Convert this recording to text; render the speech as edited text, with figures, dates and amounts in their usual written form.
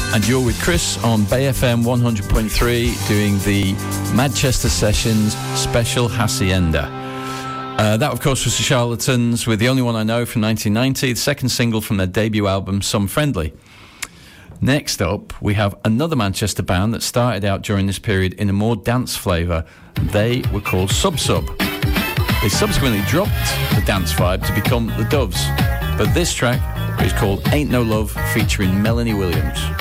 And you're with Chris on Bay FM 100.3 doing the Manchester Sessions Special Hacienda. That, of course, was the Charlatans with The Only One I Know from 1990, the second single from their debut album, Some Friendly. Next up, we have another Manchester band that started out during this period in a more dance flavour. They were called Sub Sub. They subsequently dropped the dance vibe to become the Doves. But this track is called Ain't No Love, featuring Melanie Williams.